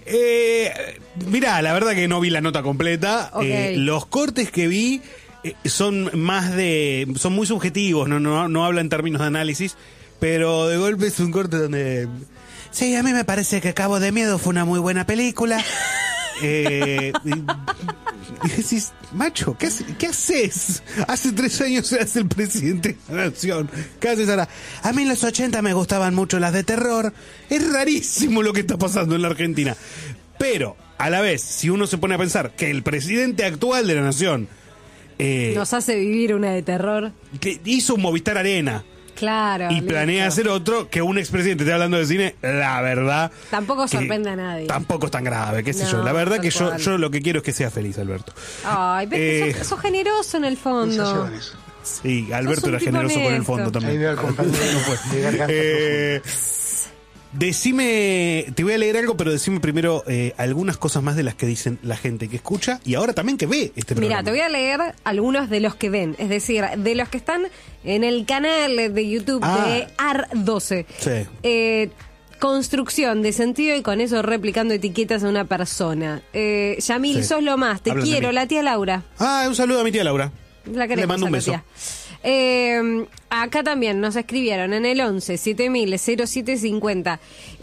Mirá, la verdad que no vi la nota completa. Okay. Los cortes que vi son muy subjetivos, no habla en términos de análisis, pero de golpe es un corte donde... Sí, a mí me parece que Cabo de Miedo fue una muy buena película. Y decís, macho, ¿qué haces? Hace 3 años eras el presidente de la nación. ¿Qué haces ahora? A mí en los 80 me gustaban mucho las de terror. Es rarísimo lo que está pasando en la Argentina. Pero, a la vez, si uno se pone a pensar que el presidente actual de la nación... nos hace vivir una de terror. Que hizo un Movistar Arena. Claro. Y planea hacer otro, que un expresidente esté hablando de cine, la verdad... Tampoco sorprende a nadie. Tampoco es tan grave, qué sé yo. La verdad que yo lo que quiero es que sea feliz, Alberto. Ay, pero sos generoso en el fondo. Sí, Alberto era generoso con el fondo también. Ahí veo al compañero. No fue. Decime, te voy a leer algo, pero decime primero algunas cosas más de las que dicen la gente que escucha y ahora también que ve este programa. Mira, te voy a leer algunos de los que ven, es decir, de los que están en el canal de YouTube de AR12. Sí. Construcción de sentido y con eso replicando etiquetas a una persona. Yamil, Sí. sos lo más, te Hablan de quiero, mí. la tía Laura. Un saludo a mi tía Laura. La queremos, Le mando un a la beso. tía. Acá también nos escribieron en el 11 7000 0750.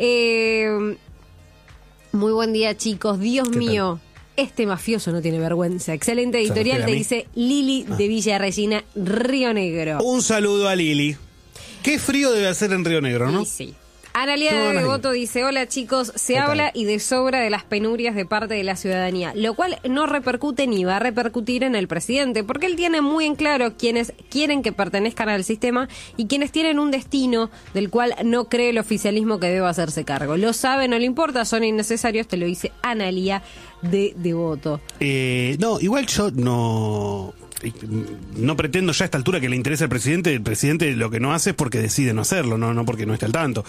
Muy buen día, chicos. Dios ¿Qué mío, este mafioso no tiene vergüenza. Excelente editorial, refiere a te mí? dice Lili de Villa Regina, Río Negro. Un saludo a Lili. Qué frío debe hacer en Río Negro, ¿no? Y sí. Analia Qué de buena Devoto dice, hola chicos, se ¿Qué habla tal? y de sobra de las penurias de parte de la ciudadanía, lo cual no repercute ni va a repercutir en el presidente, porque él tiene muy en claro quienes quieren que pertenezcan al sistema y quienes tienen un destino del cual no cree el oficialismo que deba hacerse cargo. Lo sabe, no le importa, son innecesarios, te lo dice Analia de Devoto. No, igual yo no pretendo ya a esta altura que le interese al presidente. El presidente lo que no hace es porque decide no hacerlo, no porque no esté al tanto.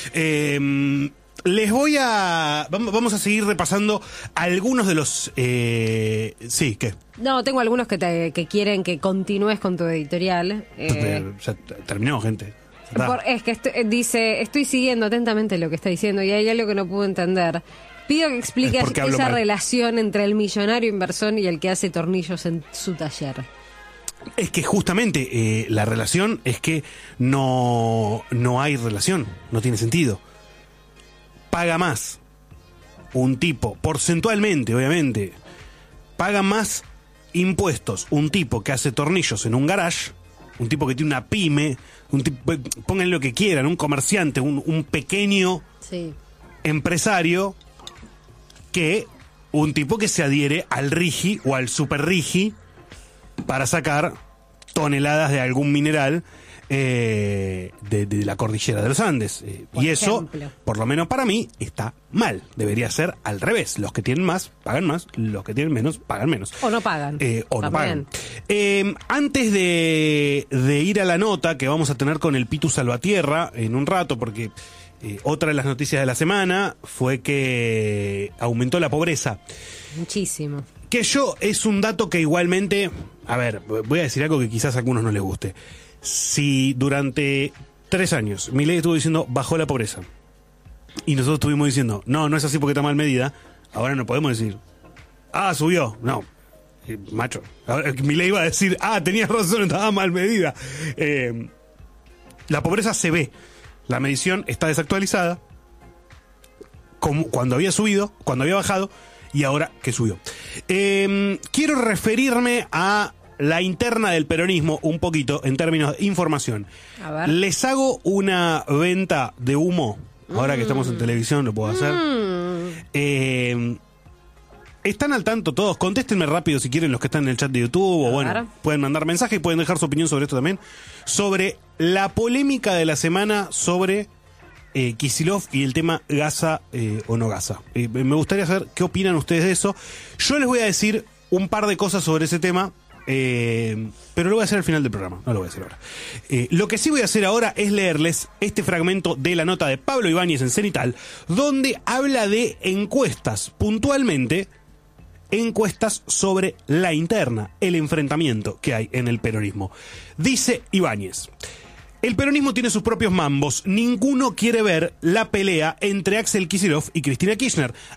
Vamos a seguir repasando algunos de los... sí, ¿qué? No, tengo algunos que quieren que continúes con tu editorial. Ya terminó, gente. Ya está. Es que dice, estoy siguiendo atentamente lo que está diciendo y hay algo que no puedo entender. Pido que expliques Es porque hablo esa mal. relación entre el millonario inversor y el que hace tornillos en su taller. Es que justamente la relación es que no hay relación, no tiene sentido. Paga más un tipo, porcentualmente, obviamente, paga más impuestos un tipo que hace tornillos en un garage, un tipo que tiene una pyme, un tipo, pongan lo que quieran, un comerciante, un pequeño Sí. empresario, que un tipo que se adhiere al RIGI o al super RIGI para sacar toneladas de algún mineral de la cordillera de los Andes. Por Y eso, ejemplo. por lo menos para mí, está mal. Debería ser al revés. Los que tienen más, pagan más. Los que tienen menos, pagan menos. O no pagan. O no También. pagan. Antes de ir a la nota que vamos a tener con el Pitu Salvatierra en un rato, porque otra de las noticias de la semana fue que aumentó la pobreza. Muchísimo. Que es un dato que igualmente, a ver, voy a decir algo que quizás a algunos no les guste. Si durante 3 años Milei estuvo diciendo bajó la pobreza y nosotros estuvimos diciendo no es así porque está mal medida, ahora no podemos decir subió, no. Macho, ahora Milei iba a decir tenías razón, estaba mal medida. La pobreza se ve, la medición está desactualizada, como cuando había subido, cuando había bajado y ahora que subió. Quiero referirme a la interna del peronismo un poquito en términos de información. A ver. Les hago una venta de humo. Ahora que estamos en televisión lo puedo hacer. Están al tanto todos. Contéstenme rápido si quieren los que están en el chat de YouTube. O bueno, ver. pueden mandar mensajes y pueden dejar su opinión sobre esto también. Sobre la polémica de la semana sobre Kicillof y el tema Gaza o no Gaza. Me gustaría saber qué opinan ustedes de eso. Yo les voy a decir un par de cosas sobre ese tema, pero lo voy a hacer al final del programa, no lo voy a hacer ahora. Lo que sí voy a hacer ahora es leerles este fragmento de la nota de Pablo Ibáñez en Cenital, donde habla de encuestas, puntualmente encuestas sobre la interna, el enfrentamiento que hay en el peronismo. Dice Ibáñez: el peronismo tiene sus propios mambos. Ninguno quiere ver la pelea entre Axel Kicillof y Cristina Kirchner.